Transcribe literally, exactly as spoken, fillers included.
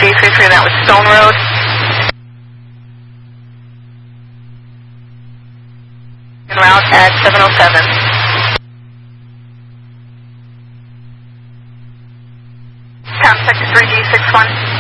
G three three, that was Stone Road. En route at seven oh seven. Contact three G six one.